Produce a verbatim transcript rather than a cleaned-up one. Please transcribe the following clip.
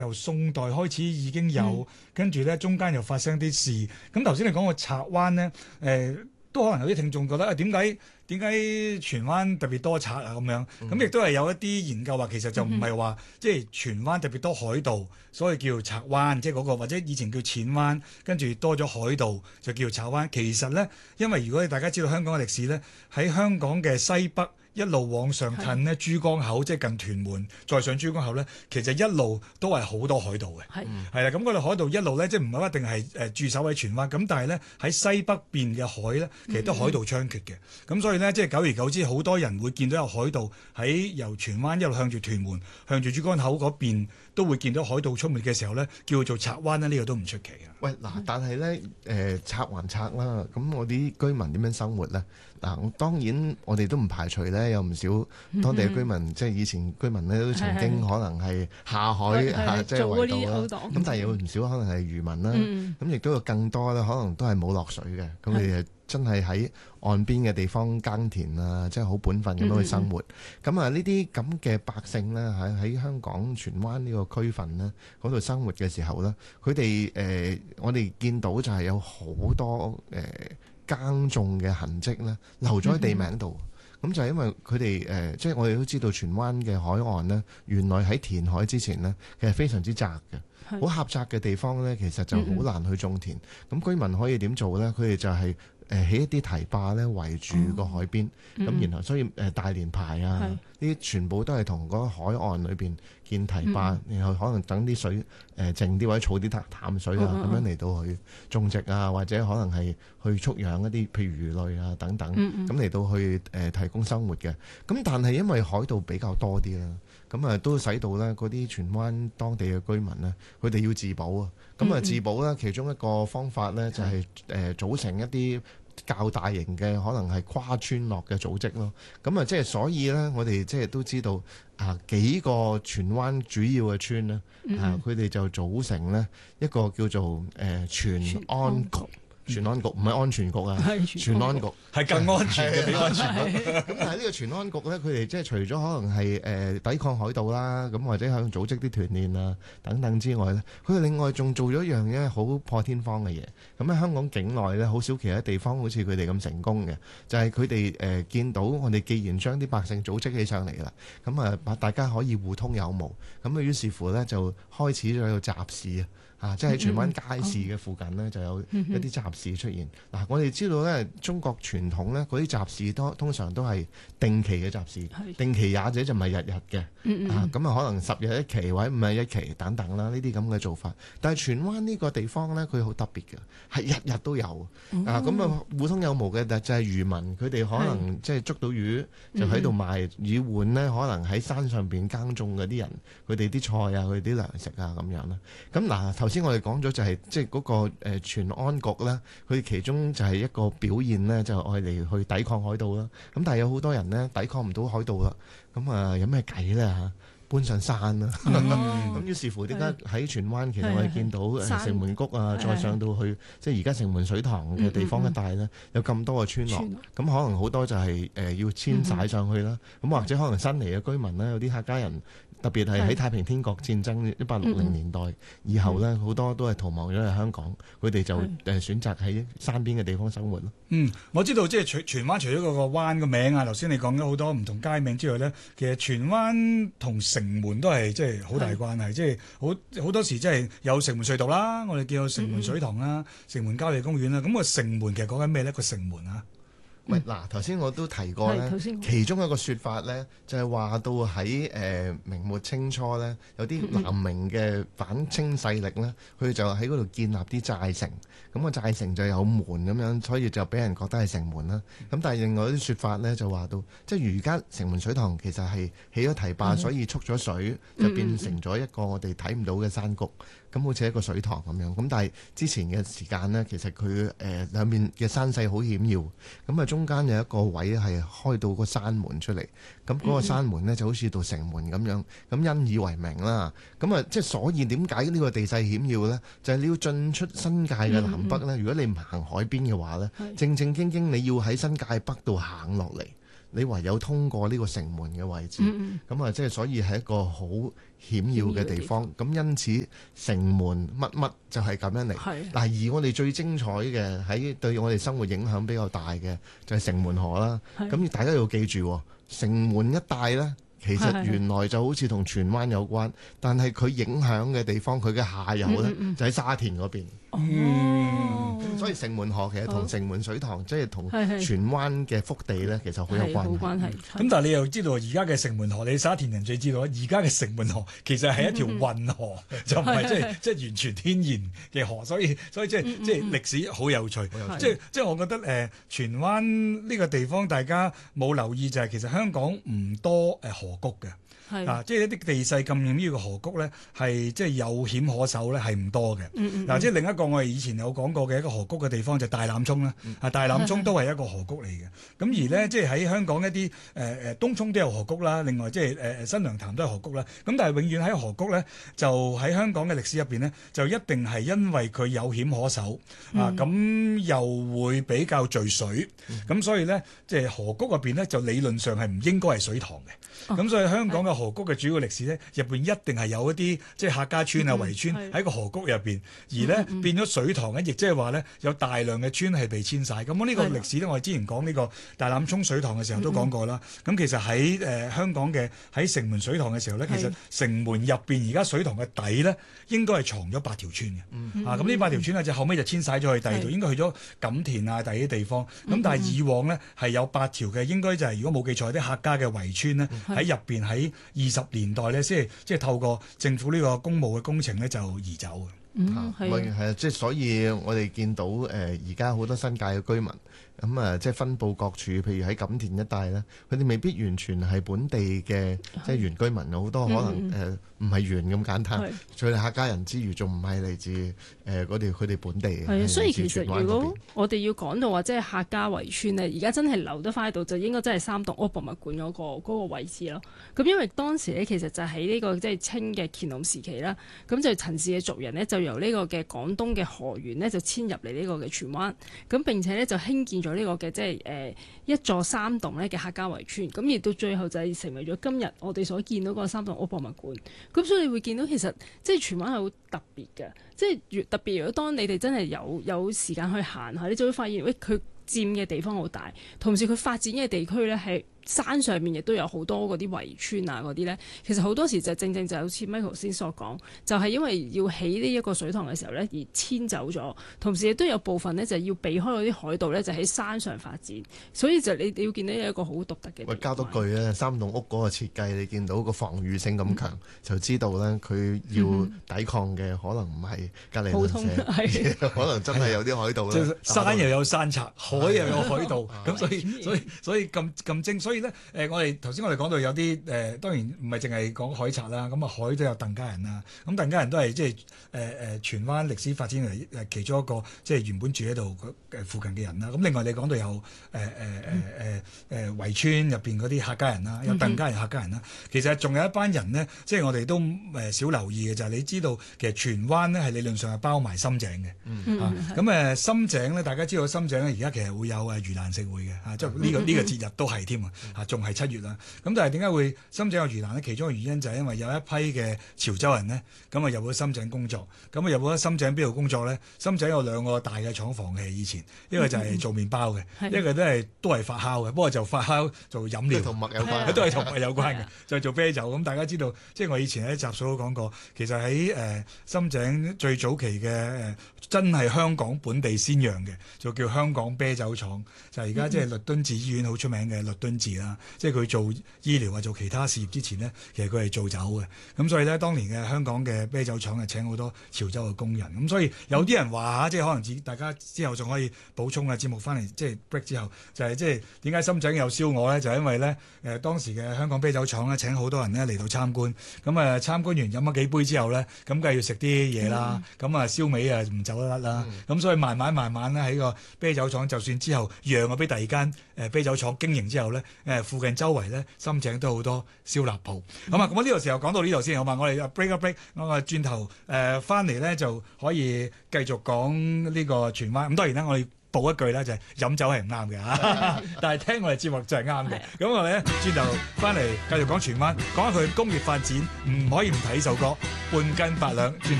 由宋代開始已經有， 嗯、 跟住咧中間又發生啲事。咁頭先你講個賊灣咧，誒、呃、都可能有啲聽眾覺得啊，點解點解荃灣特別多賊啊咁樣？咁亦都係有一啲研究話，其實就唔係話即係荃灣特別多海盜，所以叫賊灣，即係嗰個或者以前叫淺灣，跟住多咗海盜就叫賊灣。其實咧，因為如果大家知道香港嘅歷史咧，喺香港嘅西北，一路往上近呢，珠江口即係近屯門，再上珠江口呢，其實一路都係好多海盜嘅。係係啦，咁嗰度海盜一路呢，即係唔係一定係誒駐守喺荃灣，咁但係呢，喺西北邊嘅海呢，其實都海盜猖獗嘅。咁、嗯、所以呢，即係久而久之，好多人會見到有海盜喺由荃灣一路向住屯門、向住珠江口嗰邊，都會見到海盜出沒嘅時候呢，叫做賊灣呢，呢、呢個都唔出奇嘅。 喂，嗱，但係呢，誒賊還賊啦，咁我啲居民點樣生活呢？嗱，當然我哋都唔排除呢，有唔少當地嘅居民，嗯、即係以前居民呢，都曾經可能係下海嚇，即係圍渡啦。咁但係有唔少可能係漁民啦，咁、嗯、亦都有更多呢，可能都係冇落水嘅，咁佢哋真係喺岸邊嘅地方耕田啊，即係好本分咁樣去生活。咁啊、嗯，呢啲咁嘅百姓呢，喺喺香港荃灣呢個區份呢，嗰度生活嘅時候呢，佢哋誒，我哋見到就係有好多誒。呃耕種嘅痕跡咧，留咗喺地名度，咁、嗯、就係因為佢哋誒，即係我哋都知道荃灣嘅海岸呢，原來喺填海之前呢，其實非常之窄嘅，好狹窄嘅地方呢，其實就好難去種田。咁、嗯、居民可以點做呢？佢哋就係、是。誒起一啲堤壩咧，圍住個海邊，咁、嗯、然後所以誒大連排啊，呢啲全部都係同嗰個海岸裏邊建堤壩，嗯、然後可能等啲水誒靜啲或者儲啲淡水啊，咁、嗯、樣嚟到去種植啊，或者可能係去畜養一啲譬如魚類啊等等，咁嚟、嗯、到去誒、呃、提供生活嘅。咁但係因為海盜比較多啲啦，咁啊都使到咧嗰啲荃灣當地嘅居民咧，佢哋要自保啊。咁啊自保咧，其中一個方法咧就係、是、誒、呃、組成一啲較大型嘅可能係跨村落嘅組織咯，咁啊即係所以咧，我哋即係都知道啊幾個荃灣主要嘅村咧，嗯、啊佢哋就組成咧一個叫做誒荃安局。荃安局唔係安全局啊，荃安局係更安全嘅，比安全局。 咁但係呢個荃安局咧，佢哋即係除咗可能係誒、呃、抵抗海盜啦，咁或者向組織啲團練啊等等之外咧，佢哋另外仲做咗一樣嘢好破天荒嘅嘢。咁喺香港境內咧，好少其他地方好似佢哋咁成功嘅，就係佢哋誒見到我哋既然將啲百姓組織起上嚟啦，咁啊大家可以互通有無，咁啊於是乎咧就開始咗有集市啊。啊！即係喺荃灣街市嘅附近呢，就有一啲集市出現。嗱、啊，我哋知道咧，中國傳統咧，嗰啲集市都通常都係定期嘅集市，定期也者就唔係日日嘅。啊，咁啊可能十日一期或者五日一期等等啦，呢啲咁嘅做法。但係荃灣呢個地方咧，佢好特別嘅，係日日都有。啊，咁啊互通有無嘅，就係漁民佢哋可能即係捉到魚就喺度賣，以換呢可能喺山上邊耕種嗰啲人，佢哋啲菜啊，佢哋啲糧食啊咁樣啦。咁嗱頭。先我哋講咗就係即係嗰個誒荃安局咧，佢其中就係一個表現咧，就愛嚟去抵抗海盜啦。咁但係有好多人咧抵抗唔到海盜啦，咁啊有咩計咧嚇？搬上山啦，咁、嗯、於是乎點解喺荃灣其實我哋見到誒城門谷啊，再上到去即係而家城門水塘嘅地方一帶咧，有咁多個村落，咁可能好多就係誒要遷徙上去啦，咁或者可能新嚟嘅居民咧，有啲客家人。特別係喺太平天國戰爭一八六零年代以後呢，好多都係逃亡咗去香港，佢哋就誒選擇喺山邊嘅地方生活咯。 嗯，我知道即係荃荃灣除咗嗰個灣個名啊，頭先你講咗好多唔同街名之外呢，其實荃灣同城門都係即係好大關係，即係好好多時即係有城門隧道啦，我哋叫城門水塘啦、嗯、城門郊野公園啦，咁個城門其實講緊咩呢？個城門啊？ 喂，嗱，頭先我都提過咧，其中一個説法咧，就係話到喺誒明末清初咧，有啲南明嘅反清勢力咧，佢就喺嗰度建立啲寨城，咁個寨城就有門咁樣，所以就俾人覺得係城門啦。咁但係另外啲説法咧，就話到即係而家城門水塘其實係起咗堤壩，所以蓄咗水就變成咗一個我哋睇唔到嘅山谷。咁好似一個水塘咁樣，咁但係之前嘅時間呢，其實佢誒、呃、兩邊嘅山勢好險要，咁啊中間有一個位係開到個山門出嚟，咁嗰個山門呢就好似道城門咁樣，咁因以為名啦，咁啊即係所以點解呢個地勢險要呢？就係、是、你要進出新界嘅南北呢。如果你唔行海邊嘅話呢，正正經經你要喺新界北度行落嚟。 你唯有通過呢個城門嘅位置， 嗯咁啊即係所以係一個好險要嘅地方。咁因此城門乜乜就係咁樣嚟。 係嗱，而我哋最精彩嘅喺對我哋生活影響比較大嘅就係城門河啦。咁大家要記住，城門一帶呢，其實原來就好似同荃灣有關，但係佢影響嘅地方，佢嘅下游呢，嗯嗯嗯就喺沙田嗰邊。 哦， 所以城門河其實同城門水塘，即係同荃灣嘅腹地咧，其實好有關係。 關係。 咁但係你又知道而家嘅城門河，你沙田人最知道，而家嘅城門河其實係一條運河，嗯、就唔係即係即係完全天然嘅河，所以所以即係即係歷史好有趣。即係即係我覺得誒、呃，荃灣呢個地方大家冇留意就係、是、其實香港唔多誒河谷嘅。啊！即係一啲地勢咁險要嘅河谷咧，係即係有險可守咧，係唔多嘅。嗱、嗯嗯啊，即係另一個我哋以前有講過嘅一個河谷嘅地方就係大欖涌啦。嗯、啊，大欖涌都係一個河谷嚟嘅。咁、嗯、而咧，即係喺香港一啲誒誒東涌都有河谷啦，另外即係誒誒新娘潭都係河谷啦。咁但係永遠喺河谷咧，就喺香港嘅歷史入邊咧，就一定係因為佢有險可守、嗯、啊，咁又會比較聚水。咁、嗯、所以咧，即係河谷入邊咧，就理論上係唔應該係水塘嘅。咁、哦、所以香港嘅河谷嘅主要歷史咧，入邊一定係有一啲即係客家村啊、圍村喺個河谷入邊，而咧、嗯嗯、變咗水塘咧，亦即係話咧有大量嘅村係被遷晒。咁我呢個歷史咧，我哋之前講呢個大欖涌水塘嘅時候都講過啦。咁、嗯嗯、其實喺誒、呃、香港嘅喺城門水塘嘅時候咧，其實城門入邊而家水塘嘅底咧，應該係藏咗八條村嘅。嗯、啊，咁呢八條村咧就後尾就遷晒咗去第二度，應該去咗錦田啊第二啲地方。咁、嗯、但係以往咧係有八條嘅，應該就係、是、如果冇記錯啲客家嘅圍村咧喺入邊喺二十年代咧，即係即係透過政府呢個公務嘅工程咧，就移走嘅。 嗯，係係啊，即係所以我哋見到誒而家好多新界嘅居民。咁啊，即係分佈各處，譬如喺錦田一帶咧，佢哋未必完全係本地嘅，即係原居民，好多可能誒唔係原咁簡單。佢哋客家人之餘，仲唔係嚟自誒嗰啲佢哋本地嘅。 係啊，所以其實如果我哋要講到話，即係客家圍村咧，而家真係留得翻喺度，就應該真係三棟屋博物館嗰個嗰個位置咯。咁因為當時咧，其實就喺呢個即係清嘅乾隆時期啦，咁就陳氏嘅族人呢，就由呢個嘅廣東嘅河源呢，就遷入嚟呢個嘅荃灣，咁並且呢，就興建咗呢個嘅即係誒一座三棟咧嘅客家圍村，咁而到最後就係成為咗今日我哋所見到個三棟屋博物館。咁所以你會見到其實即係荃灣係好特別嘅，即係越特別。如果當你哋真係有有時間去行下，你就會發現，喂，佢佔嘅地方好大，同時佢發展嘅地區咧係山上面亦都有好多嗰啲圍村啊，嗰啲咧，其實好多時就正正就好似 Michael 先所講，就係、是、因為要起呢一個水塘嘅時候咧而遷走咗，同時亦都有部分咧就要避開嗰啲海盜咧，就喺山上發展，所以就你你要見到有一個好獨特嘅。 喂，加多句咧，三棟屋嗰個設計，你見到個防禦性咁強，嗯、就知道咧佢要抵抗嘅可能唔係隔離鄰舍，可能真係有啲海盜咧。 山又有山賊，海又有海盜，咁所以所以所以咁咁精，所以咧誒、呃，我哋頭先我哋講到有啲誒、呃，當然唔係淨係講海賊啦，咁啊海都有鄧家人啦，咁鄧家人都係即係誒誒荃灣歷史發展嚟誒其中一個即係原本住喺度誒附近嘅人啦。咁另外你講到有誒誒誒誒誒圍村入邊嗰啲客家人啦，有鄧家人客家人啦，其實仲有一班人呢，即係我哋都誒少留意嘅就係、是、你知道其實荃灣呢係理論上係包埋深井嘅，咁誒深井咧大家知道深井咧而家其實會有誒盂蘭勝會嘅嚇，即係呢個呢、這個節日都係添啊，仲係七月啦。咁但係點解會深井有盂蘭呢？其中嘅原因就係因為有一批嘅潮州人呢，咁啊入咗深井工作，咁啊入咗深井邊度工作咧？深井有兩個大嘅廠房嘅以前，一個就係做麵包嘅，嗯、一個都係都係發酵嘅，不過就發酵做飲料， 同麥有關， 都係同麥有關嘅，就係做啤酒。咁大家知道，即係我以前喺集數都講過，其實喺誒、呃、深井最早期嘅誒、呃、真係香港本地先釀嘅，就叫香港啤酒廠，就係而家即係律敦治醫院好出名嘅律敦治啦，即係佢做醫療啊做其他事業之前呢，其實佢係做酒嘅。咁所以呢，當年嘅香港嘅啤酒廠係請好多潮州嘅工人。咁所以有啲人話嚇，即係可能大家之後仲可以補充嘅節目翻嚟，即係 break 之後就係即係點解深井有燒鵝咧？就係、因為咧誒、呃、當時嘅香港啤酒廠咧請好多人咧嚟到參觀，咁啊參觀完飲咗幾杯之後咧，咁梗係要食啲嘢啦，咁啊、嗯、燒味啊唔走得甩啦，咁、嗯、所以慢慢慢慢咧喺個啤酒廠，就算之後讓咗俾第二間誒啤酒廠經營之後咧，誒附近周圍咧深井都好多燒臘鋪。好嘛，咁我呢個時候講到呢度先，好嘛，我哋 break 一 break，我啊轉頭誒翻嚟咧就可以繼續講呢個荃灣。咁當然啦，我哋報一句咧，就係、是、飲酒係唔啱嘅嚇，但係聽我哋節目就係啱嘅。咁我哋咧轉頭翻嚟繼續講荃灣，講下佢工業發展，唔可以唔睇首歌《半斤八兩》。轉頭